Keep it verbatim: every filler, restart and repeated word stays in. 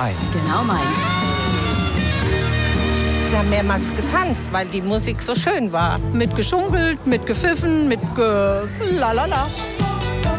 eins. Genau meins. Wir haben mehrmals getanzt, weil die Musik so schön war. Mit geschunkelt, mit gepfiffen, mit ge... lalala.